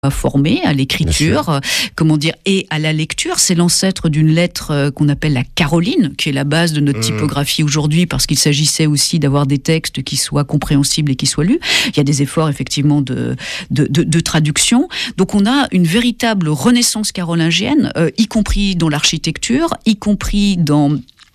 formé à l'écriture, et à la lecture. C'est l'ancêtre d'une lettre qu'on appelle la Caroline, qui est la base de notre typographie aujourd'hui, parce qu'il s'agissait aussi d'avoir des textes qui soient compréhensibles et qui soient lus. Il y a des efforts effectivement de traduction. Donc on a une véritable renaissance carolingienne, y compris dans l'architecture, y compris dans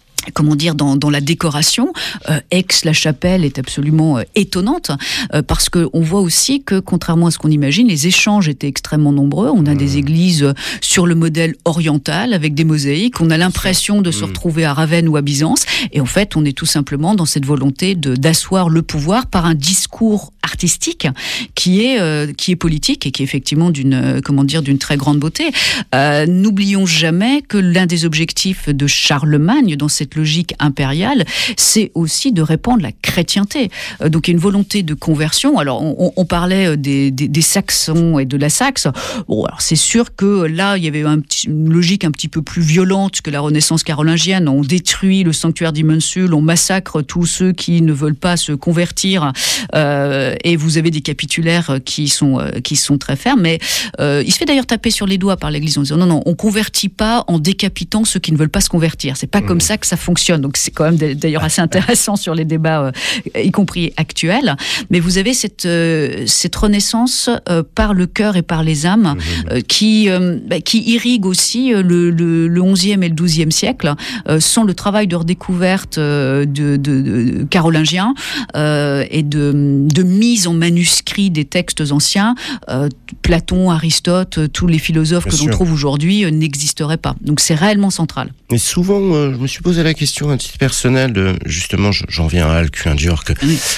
la décoration. Aix-la-Chapelle est absolument étonnante, parce qu'on voit aussi que, contrairement à ce qu'on imagine, les échanges étaient extrêmement nombreux. On a des églises sur le modèle oriental, avec des mosaïques. On a l'impression de se retrouver à Ravenne ou à Byzance. Et en fait, on est tout simplement dans cette volonté d'asseoir le pouvoir par un discours artistique qui est politique et qui est effectivement d'une très grande beauté. N'oublions jamais que l'un des objectifs de Charlemagne dans cette logique impériale, c'est aussi de répandre la chrétienté. Donc il y a une volonté de conversion. Alors on parlait des Saxons et de la Saxe. Bon, alors c'est sûr que là il y avait une logique un petit peu plus violente que la Renaissance carolingienne. On détruit le sanctuaire d'Immensul, on massacre tous ceux qui ne veulent pas se convertir, et vous avez des capitulaires qui sont très fermes. Mais il se fait d'ailleurs taper sur les doigts par l'Église en disant non, on convertit pas en décapitant ceux qui ne veulent pas se convertir. C'est pas comme ça que ça fonctionne. Donc c'est quand même d'ailleurs assez intéressant sur les débats, y compris actuels. Mais vous avez cette renaissance par le cœur et par les âmes, qui irrigue aussi le 11e et le 12e siècle, sans le travail de redécouverte de carolingien, et de mise en manuscrit des textes anciens. Platon, Aristote, tous les philosophes que l'on trouve aujourd'hui n'existeraient pas. Donc c'est réellement central. Et souvent, je me suis posé la question à titre personnel, justement, j'en viens à Alcuin d'York.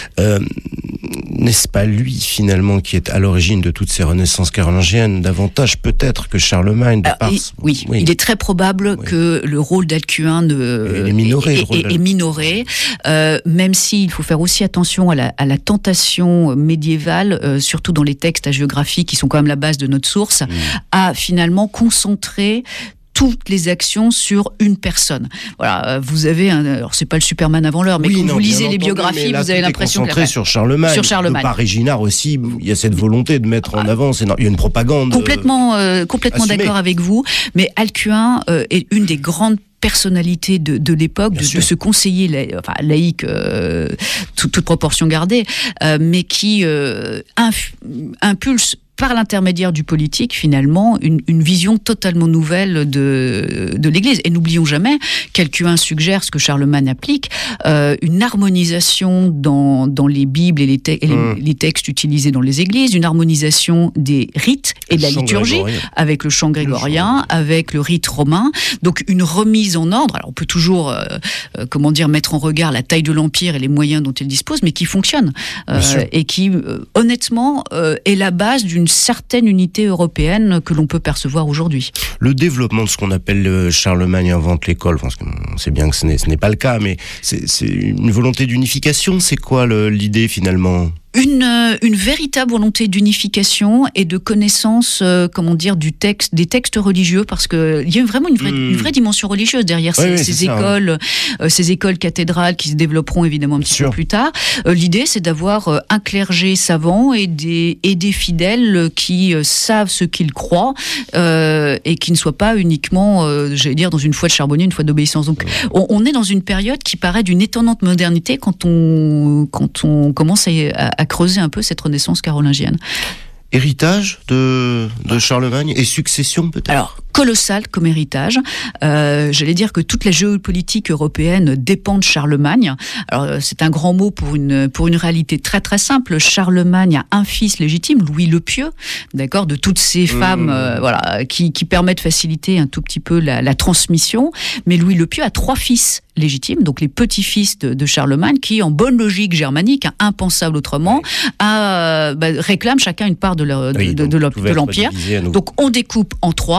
N'est-ce pas lui, finalement, qui est à l'origine de toutes ces renaissances carolingiennes, davantage peut-être que Charlemagne oui, il est très probable que le rôle d'Alcuin est minoré, même s'il faut faire aussi attention à la tentation médiévale, surtout dans les textes hagiographiques qui sont quand même la base de notre source, à finalement concentrer toutes les actions sur une personne. Voilà, vous avez alors c'est pas le Superman avant l'heure, mais quand vous lisez les biographies, vous avez l'impression que sur Charlemagne. De par Réginard aussi, il y a cette volonté de mettre en avant, il y a une propagande. Complètement d'accord avec vous, mais Alcuin est une des grandes personnalité de l'époque, de ce conseiller laïque, toute proportion gardée, mais qui impulse par l'intermédiaire du politique, finalement, une vision totalement nouvelle de l'Église. Et n'oublions jamais qu'Alcuin suggère ce que Charlemagne applique, une harmonisation dans les Bibles et les textes utilisés dans les églises, une harmonisation des rites et de la liturgie, avec le chant grégorien, avec le rite romain. Donc une remise en ordre. Alors on peut toujours, mettre en regard la taille de l'Empire et les moyens dont il dispose, mais qui fonctionne. Et qui, honnêtement, est la base d'une certaine unité européenne que l'on peut percevoir aujourd'hui. Le développement de ce qu'on appelle Charlemagne invente l'école, parce qu'on sait bien que ce n'est pas le cas, mais c'est une volonté d'unification, c'est quoi l'idée finalement ? Une véritable volonté d'unification et de connaissance, des textes religieux, parce que il y a vraiment une vraie dimension religieuse derrière ces écoles cathédrales qui se développeront évidemment un petit peu plus tard. L'idée, c'est d'avoir un clergé savant et des fidèles qui savent ce qu'ils croient, et qui ne soient pas uniquement, dans une foi de charbonnier, une foi d'obéissance. Donc, on est dans une période qui paraît d'une étonnante modernité quand on commence à creuser un peu cette renaissance carolingienne. Héritage de Charlemagne et succession peut-être ? Alors, colossal comme héritage. J'allais dire que toute la géopolitique européenne dépend de Charlemagne. Alors, c'est un grand mot pour une réalité très très simple. Charlemagne a un fils légitime, Louis le Pieux, d'accord, de toutes ces femmes qui permettent de faciliter un tout petit peu la transmission. Mais Louis le Pieux a 3 fils légitimes, donc les petits-fils de Charlemagne, qui, en bonne logique germanique, impensable autrement, réclament chacun une part de l'Empire. Donc on découpe en 3.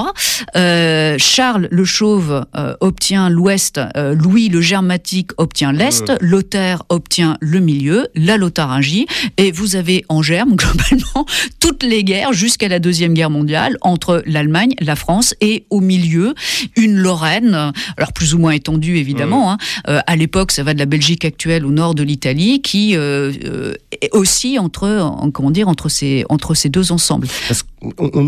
Charles le Chauve obtient l'ouest, Louis le Germatique obtient l'est, Lothaire obtient le milieu, la Lotharingie, et vous avez en germe globalement toutes les guerres jusqu'à la Deuxième Guerre mondiale entre l'Allemagne, la France et au milieu une Lorraine, alors plus ou moins étendue évidemment. À l'époque, ça va de la Belgique actuelle au nord de l'Italie, qui est aussi entre ces deux ensembles. Parce qu'on